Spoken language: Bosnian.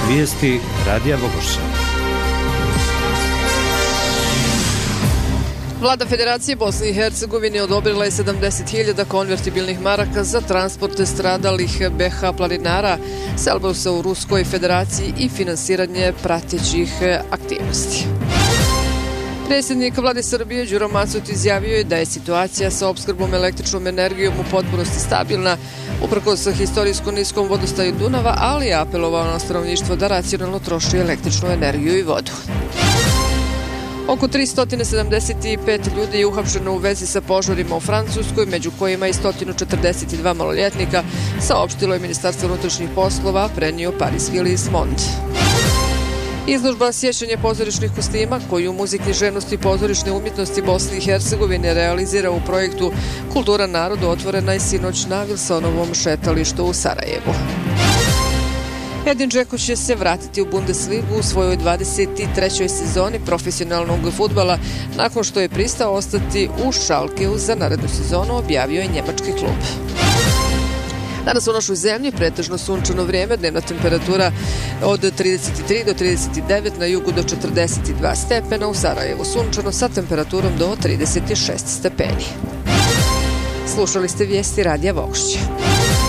Vijesti Radija Vogošća. Vlada Federacije Bosne i Hercegovine odobrila je 70.000 konvertibilnih maraka za transporte stradalih BH planinara s Elbrusa u Ruskoj Federaciji i finansiranje pratećih aktivnosti. Predsjednik Vlade Srbije Đuro Macot izjavio je da je situacija sa opskrbom električnom energijom u potpunosti stabilna uprkos historijsko niskom vodostaju Dunava, ali je apelovao na stanovništvo da racionalno troši električnu energiju i vodu. Oko 375 ljudi je uhapšeno u vezi sa požarima u Francuskoj, među kojima i 142 maloljetnika, saopštilo je Ministarstvo unutrašnjih poslova, prenio Paris Willis Monde. Izložba sjećanja pozorišnih kostima, koju Muzej književnosti i pozorišne umjetnosti Bosne i Hercegovine realizira u projektu Kultura narodu, otvorena je sinoć na Wilsonovom šetalištu u Sarajevu. Edin Džeko će se vratiti u Bundesligu u svojoj 23. sezoni profesionalnog fudbala nakon što je pristao ostati u Schalkeu za narednu sezonu, objavio je njemački klub. Danas u našoj zemlji pretežno sunčano vrijeme, dnevna temperatura od 33 do 39, na jugu do 42 stepena, u Sarajevu sunčano sa temperaturom do 36 stepeni. Slušali ste vijesti Radija Vogošća.